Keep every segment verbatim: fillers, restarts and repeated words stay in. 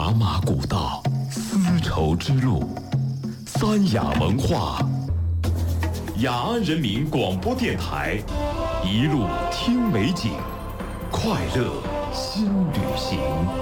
茶马古道，丝绸之路，三雅文化。雅安人民广播电台，一路听美景，快乐新旅行。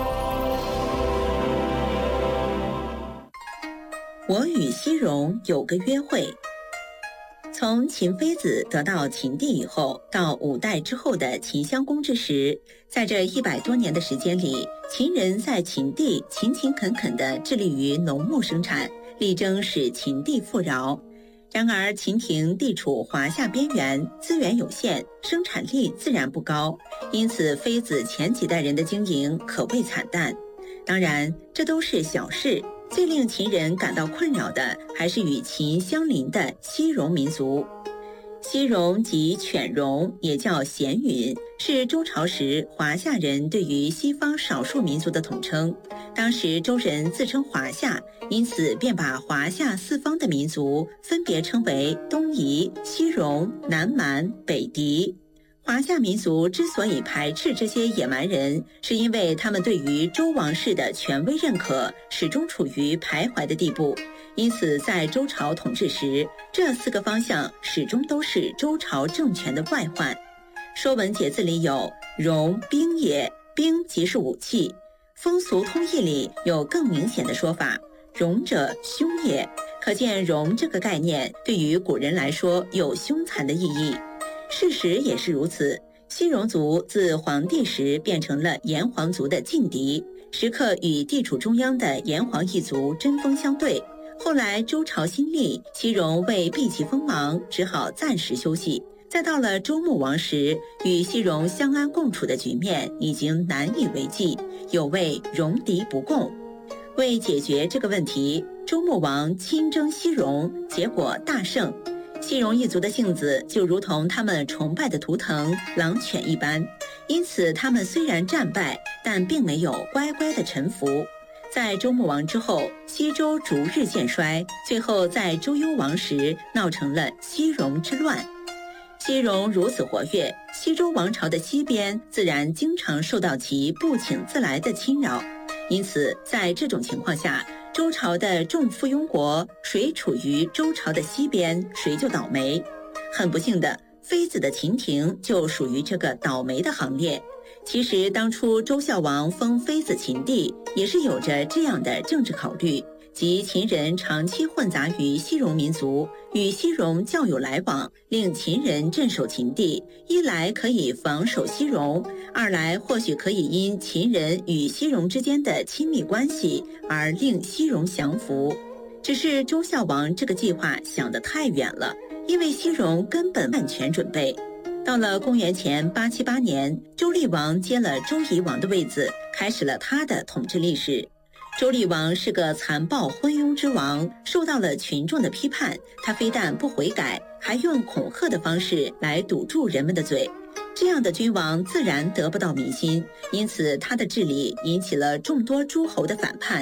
我与西戎有个约会。从秦妃子得到秦地以后，到五代之后的秦襄公之时，在这一百多年的时间里，秦人在秦地勤勤恳恳地致力于农牧生产，力争使秦地富饶。然而秦庭地处华夏边缘，资源有限，生产力自然不高，因此妃子前几代人的经营可谓惨淡。当然，这都是小事，最令秦人感到困扰的还是与秦相邻的西戎民族。西戎即犬戎，也叫鲜允，是周朝时华夏人对于西方少数民族的统称。当时周人自称华夏，因此便把华夏四方的民族分别称为东夷、西戎、南蛮、北狄。华夏民族之所以排斥这些野蛮人，是因为他们对于周王室的权威认可始终处于徘徊的地步，因此在周朝统治时，这四个方向始终都是周朝政权的外患。说文解字里有戎兵也，兵即是武器。风俗通义里有更明显的说法，戎者凶也，可见戎这个概念对于古人来说有凶残的意义。事实也是如此，西戎族自黄帝时变成了炎黄族的劲敌，时刻与地处中央的炎黄一族针锋相对。后来周朝新立，西戎为避其锋芒，只好暂时休息。再到了周穆王时，与西戎相安共处的局面已经难以为继，有谓戎狄不共。为解决这个问题，周穆王亲征西戎，结果大胜。西戎一族的性子就如同他们崇拜的图腾狼犬一般，因此他们虽然战败，但并没有乖乖的臣服。在周穆王之后，西周逐日渐衰，最后在周幽王时闹成了西戎之乱。西戎如此活跃，西周王朝的西边自然经常受到其不请自来的侵扰，因此在这种情况下，周朝的众附庸国谁处于周朝的西边，谁就倒霉。很不幸的，妃子的秦庭就属于这个倒霉的行列。其实当初周孝王封妃子秦地，也是有着这样的政治考虑，即秦人长期混杂于西戎民族，与西戎较有来往，令秦人镇守秦地，一来可以防守西戎，二来或许可以因秦人与西戎之间的亲密关系而令西戎降服。只是周孝王这个计划想得太远了，因为西戎根本万全准备。到了公元前八七八年，周厉王接了周夷王的位子，开始了他的统治历史。周厉王是个残暴昏庸之王，受到了群众的批判，他非但不悔改，还用恐吓的方式来堵住人们的嘴。这样的君王自然得不到民心，因此他的治理引起了众多诸侯的反叛，